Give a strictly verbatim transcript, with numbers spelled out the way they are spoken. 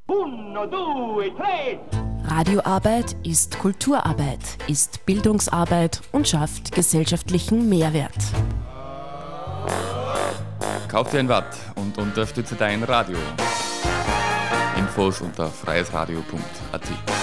Uno, due, tre. Radioarbeit ist Kulturarbeit, ist Bildungsarbeit und schafft gesellschaftlichen Mehrwert. Kauf dir ein Watt und unterstütze dein Radio. Infos unter freies radio punkt a t.